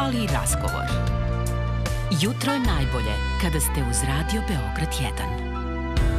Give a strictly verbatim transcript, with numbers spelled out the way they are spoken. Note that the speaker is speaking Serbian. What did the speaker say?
ali i razgovor. Jutro je najbolje kada ste uz Radio Beograd jedan.